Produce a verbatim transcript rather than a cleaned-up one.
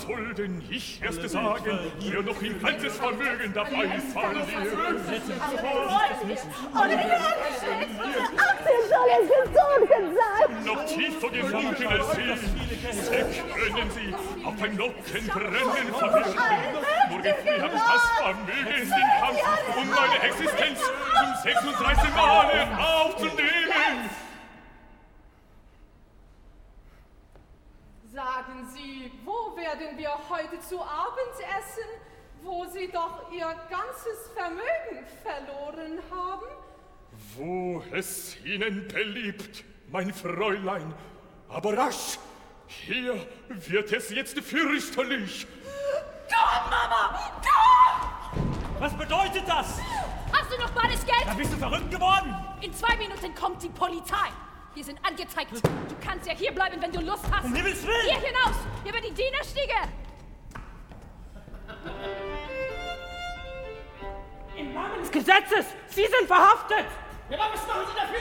soll denn ich erst sagen, wer noch in ganzes Vermögen dabei verliert? achtzehn soll es gezogen sein! Noch tiefer gesunkene See, Sie können sie auf ein Locken brennen verwirken. Morgen früh hab ich das Vermögen, den Kampf um meine Existenz zum sechsunddreißig Male aufzunehmen. Sagen Sie, wo werden wir heute zu Abend essen, wo Sie doch Ihr ganzes Vermögen verloren haben? Wo es Ihnen beliebt, mein Fräulein, aber rasch, hier wird es jetzt fürchterlich. Komm, Mama, komm! Was bedeutet das? Hast du noch bares Geld? Da bist du verrückt geworden? In zwei Minuten kommt die Polizei. Wir sind angezeigt. Du kannst ja hier bleiben, wenn du Lust hast. Um Himmels Willen! Hier hinaus, über die Dienerstiege. Im Namen des Gesetzes! Sie sind verhaftet! Ja, aber was machen Sie da